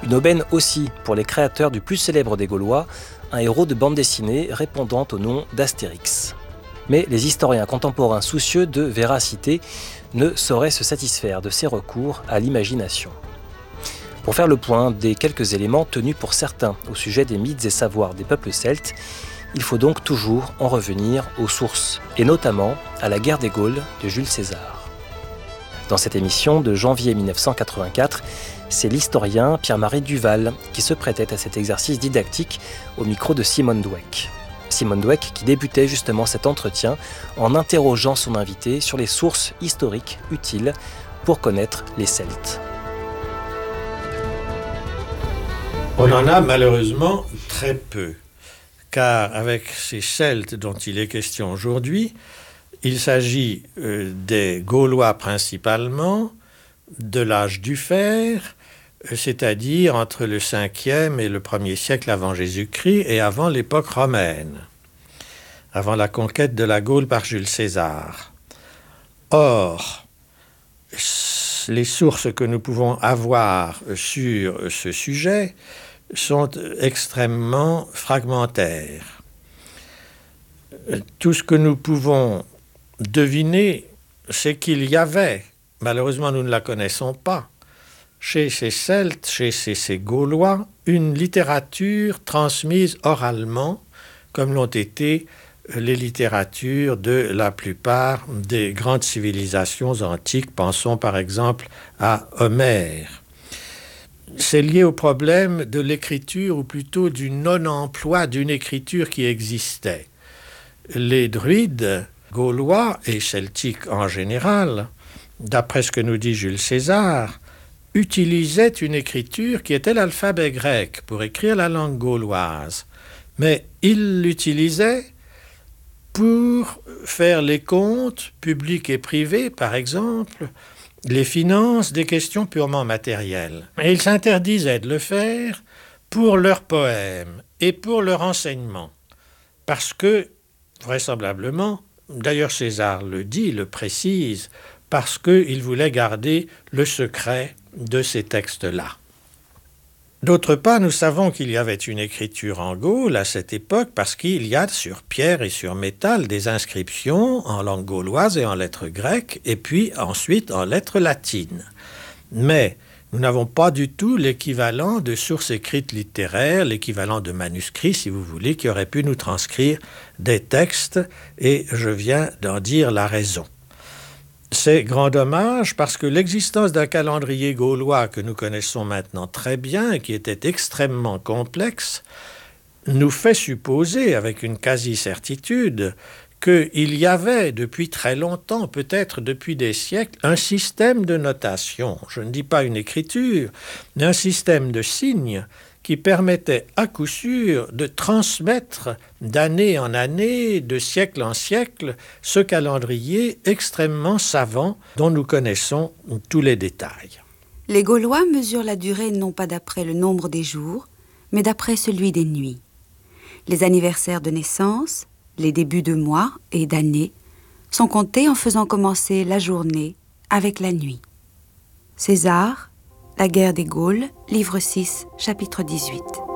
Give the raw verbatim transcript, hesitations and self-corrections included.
Une aubaine aussi pour les créateurs du plus célèbre des Gaulois, un héros de bande dessinée répondant au nom d'Astérix. Mais les historiens contemporains soucieux de véracité ne sauraient se satisfaire de ces recours à l'imagination. Pour faire le point des quelques éléments tenus pour certains au sujet des mythes et savoirs des peuples celtes, il faut donc toujours en revenir aux sources, et notamment à la guerre des Gaules de Jules César. Dans cette émission de janvier mille neuf cent quatre-vingt-quatre, c'est l'historien Pierre-Marie Duval qui se prêtait à cet exercice didactique au micro de Simone Dweck. Simone Dweck qui débutait justement cet entretien en interrogeant son invité sur les sources historiques utiles pour connaître les Celtes. On en a malheureusement très peu, car avec ces Celtes dont il est question aujourd'hui, il s'agit euh, des Gaulois principalement, de l'âge du fer, c'est-à-dire entre le cinquième et le premier siècle avant Jésus-Christ et avant l'époque romaine, avant la conquête de la Gaule par Jules César. Or, les sources que nous pouvons avoir sur ce sujet sont extrêmement fragmentaires. Tout ce que nous pouvons deviner, c'est qu'il y avait, malheureusement nous ne la connaissons pas, chez ces Celtes, chez ces, ces Gaulois, une littérature transmise oralement, comme l'ont été les littératures de la plupart des grandes civilisations antiques. Pensons par exemple à Homère. C'est lié au problème de l'écriture, ou plutôt du non-emploi d'une écriture qui existait. Les druides gaulois et celtiques en général, d'après ce que nous dit Jules César, utilisait une écriture qui était l'alphabet grec pour écrire la langue gauloise. Mais il l'utilisait pour faire les comptes publics et privés, par exemple, les finances, des questions purement matérielles. Et il s'interdisait de le faire pour leurs poèmes et pour leur enseignement. Parce que, vraisemblablement, d'ailleurs César le dit, le précise, parce qu'il voulait garder le secret de ces textes-là. D'autre part, nous savons qu'il y avait une écriture en Gaule à cette époque parce qu'il y a sur pierre et sur métal des inscriptions en langue gauloise et en lettres grecques, et puis ensuite en lettres latines. Mais nous n'avons pas du tout l'équivalent de sources écrites littéraires, l'équivalent de manuscrits, si vous voulez, qui aurait pu nous transcrire des textes, et je viens d'en dire la raison. C'est grand dommage parce que l'existence d'un calendrier gaulois que nous connaissons maintenant très bien et qui était extrêmement complexe nous fait supposer avec une quasi-certitude qu'il y avait depuis très longtemps, peut-être depuis des siècles, un système de notation, je ne dis pas une écriture, mais un système de signes qui permettait à coup sûr de transmettre d'année en année, de siècle en siècle, ce calendrier extrêmement savant dont nous connaissons tous les détails. Les Gaulois mesurent la durée non pas d'après le nombre des jours, mais d'après celui des nuits. Les anniversaires de naissance, les débuts de mois et d'années sont comptés en faisant commencer la journée avec la nuit. César, La guerre des Gaules, livre six, chapitre dix-huit.